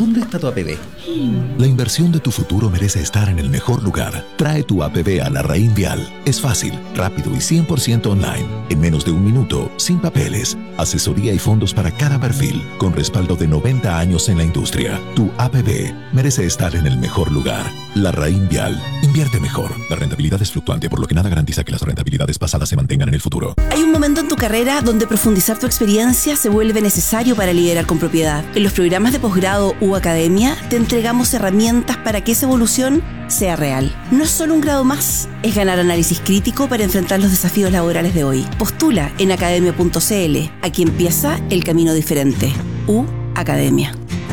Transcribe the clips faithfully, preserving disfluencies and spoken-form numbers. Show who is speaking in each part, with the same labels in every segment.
Speaker 1: ¿Dónde está tu A P B?
Speaker 2: La inversión de tu futuro merece estar en el mejor lugar. Trae tu A P B a Larraín Vial. Es fácil, rápido y cien por ciento online. En menos de un minuto, sin papeles. Asesoría y fondos para cada perfil, con respaldo de noventa años en la industria. Tu A P B merece estar en el mejor lugar. Larraín Vial. Invierte mejor. La rentabilidad es fluctuante, por lo que nada garantiza que las rentabilidades pasadas se mantengan en el futuro.
Speaker 3: Hay un momento en tu carrera donde profundizar tu experiencia se vuelve necesario para liderar con propiedad. En los programas de posgrado u academia te entregamos herramientas para que esa evolución sea real. No es solo un grado más, es ganar análisis crítico para enfrentar los desafíos laborales de hoy. Postula en academia punto c l. Aquí empieza el camino diferente. U Academia.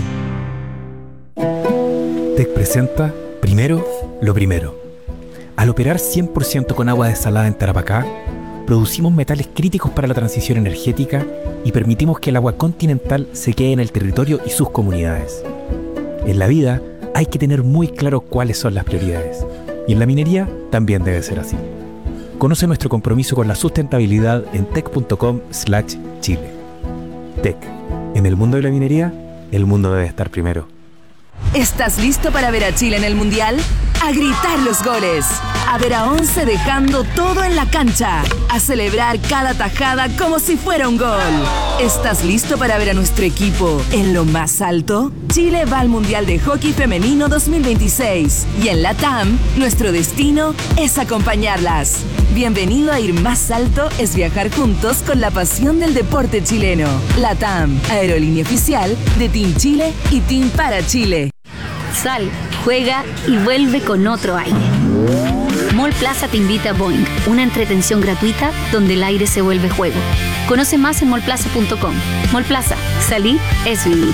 Speaker 4: T E C presenta Primero lo Primero. Al operar cien por ciento con agua desalada en Tarapacá, producimos metales críticos para la transición energética y permitimos que el agua continental se quede en el territorio y sus comunidades. En la vida hay que tener muy claro cuáles son las prioridades, y en la minería también debe ser así. Conoce nuestro compromiso con la sustentabilidad en tec punto com slash chile. T E C. En el mundo de la minería, el mundo debe estar primero.
Speaker 5: ¿Estás listo para ver a Chile en el Mundial? A gritar los goles, a ver a once dejando todo en la cancha, a celebrar cada tajada como si fuera un gol. ¿Estás listo para ver a nuestro equipo en lo más alto? Chile va al Mundial de Hockey Femenino dos mil veintiséis y en la T A M nuestro destino es acompañarlas. Bienvenido a Ir Más Alto es viajar juntos con la pasión del deporte chileno. La T A M, aerolínea oficial de Team Chile y Team para Chile.
Speaker 6: Sal, juega y vuelve con otro aire. Mall Plaza te invita a Boing, una entretención gratuita donde el aire se vuelve juego. Conoce más en mall plaza punto com. Mall Plaza, salir es vivir.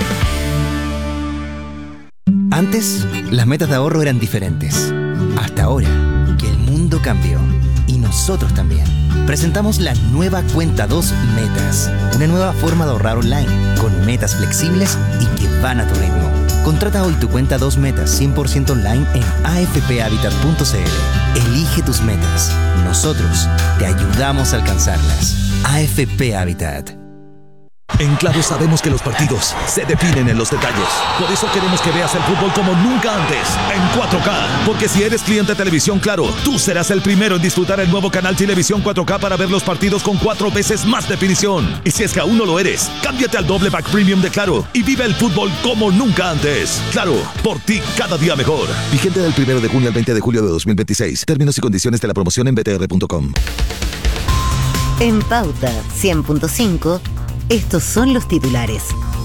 Speaker 7: Antes, las metas de ahorro eran diferentes. Hasta ahora, que el mundo cambió. Y nosotros también. Presentamos la nueva Cuenta dos Metas. Una nueva forma de ahorrar online, con metas flexibles y que van a tu ritmo. Contrata hoy tu Cuenta dos Metas cien por ciento online en a f p habitat punto c l. Elige tus metas. Nosotros te ayudamos a alcanzarlas. A F P Habitat.
Speaker 8: En Claro sabemos que los partidos se definen en los detalles. Por eso queremos que veas el fútbol como nunca antes, en cuatro K. Porque si eres cliente de Televisión Claro, tú serás el primero en disfrutar el nuevo canal Televisión cuatro K para ver los partidos con cuatro veces más definición. Y si es que aún no lo eres, cámbiate al doble pack premium de Claro y vive el fútbol como nunca antes. Claro, por ti cada día mejor. Vigente del primero de junio al veinte de julio de dos mil veintiséis. Términos y condiciones de la promoción en b t r punto com.
Speaker 9: En Pauta cien punto cinco, estos son los titulares.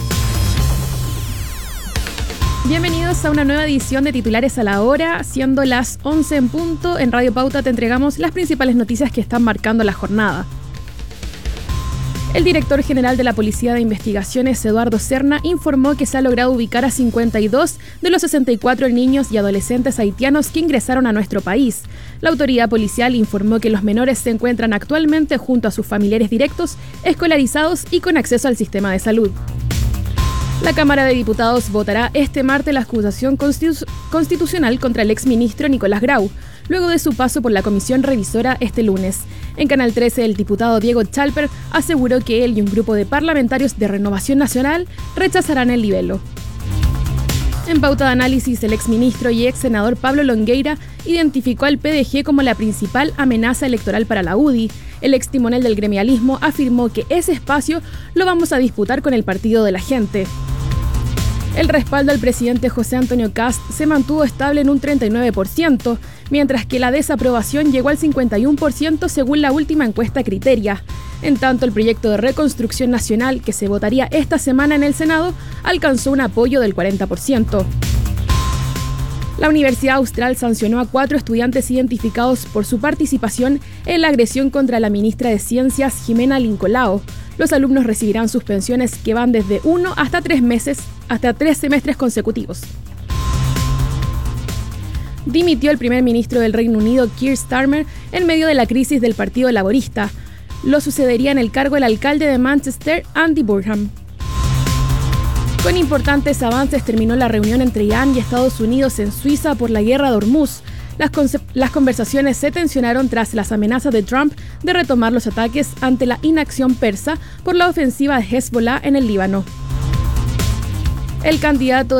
Speaker 10: Bienvenidos a una nueva edición de Titulares a la Hora, siendo las once en punto. En Radio Pauta te entregamos las principales noticias que están marcando la jornada. El director general de la Policía de Investigaciones, Eduardo Serna, informó que se ha logrado ubicar a cincuenta y dos de los sesenta y cuatro niños y adolescentes haitianos que ingresaron a nuestro país. La autoridad policial informó que los menores se encuentran actualmente junto a sus familiares directos, escolarizados y con acceso al sistema de salud. La Cámara de Diputados votará este martes la acusación constitu- constitucional contra el exministro Nicolás Grau, luego de su paso por la comisión revisora este lunes. En Canal trece, el diputado Diego Chalper aseguró que él y un grupo de parlamentarios de Renovación Nacional rechazarán el libelo. En Pauta de Análisis, el exministro y ex senador Pablo Longueira identificó al P D G como la principal amenaza electoral para la U D I. El ex timonel del gremialismo afirmó que ese espacio lo vamos a disputar con el Partido de la Gente. El respaldo al presidente José Antonio Kast se mantuvo estable en un treinta y nueve por ciento, mientras que la desaprobación llegó al cincuenta y uno por ciento según la última encuesta Criteria. En tanto, el proyecto de reconstrucción nacional que se votaría esta semana en el Senado alcanzó un apoyo del cuarenta por ciento. La Universidad Austral sancionó a cuatro estudiantes identificados por su participación en la agresión contra la ministra de Ciencias, Jimena Lincolao. Los alumnos recibirán suspensiones que van desde uno hasta tres meses, hasta tres semestres consecutivos. Dimitió el primer ministro del Reino Unido, Keir Starmer, en medio de la crisis del Partido Laborista. Lo sucedería en el cargo el alcalde de Manchester, Andy Burnham. Con importantes avances terminó la reunión entre Irán y Estados Unidos en Suiza por la guerra de Hormuz. Las, las conversaciones se tensionaron tras las amenazas de Trump de retomar los ataques ante la inacción persa por la ofensiva de Hezbollah en el Líbano. El candidato